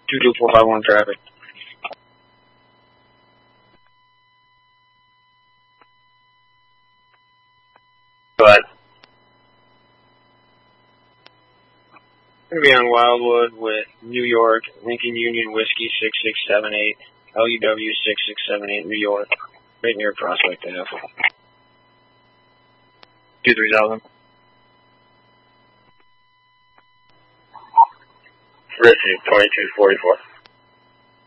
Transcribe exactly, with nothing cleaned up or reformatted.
two two four five one traffic. Go ahead. Going to be on Wildwood with New York, Lincoln Union Whiskey six six seven eight, L U W six six seven eight, New York, right near Prospect Ave. two three thousand. Richie, twenty-two forty-four.